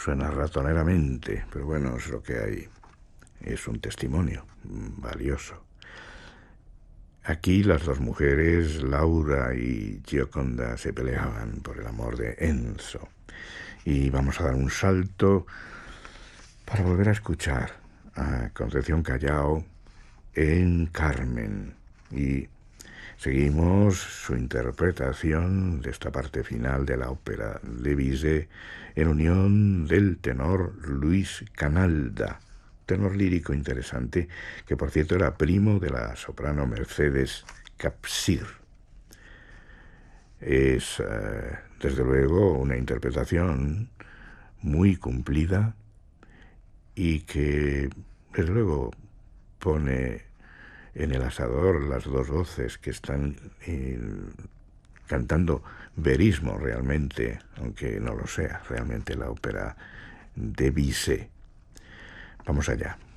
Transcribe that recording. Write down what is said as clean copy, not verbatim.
Suena ratoneramente, pero bueno, es lo que hay. Es un testimonio valioso. Aquí las dos mujeres, Laura y Gioconda, se peleaban por el amor de Enzo. Y vamos a dar un salto para volver a escuchar a Concepción Callao en Carmen. Y seguimos su interpretación de esta parte final de la ópera de Bizet en unión del tenor Luis Canalda, tenor lírico interesante, que por cierto era primo de la soprano Mercedes Capsir. Es, desde luego, una interpretación muy cumplida y que, desde luego, pone en el asador las dos voces que están cantando verismo realmente, aunque no lo sea realmente la ópera de Bizet. Vamos allá.